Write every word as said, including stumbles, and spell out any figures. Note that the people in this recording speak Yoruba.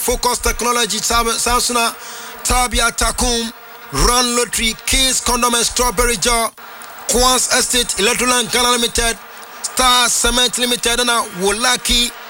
Focus Technology, Samsung, Tabia Takum, Run Lottery, Keys Condom and Strawberry Jar, Quans Estate, Electroland Ghana Limited, Star Cement Limited, and Wolaki.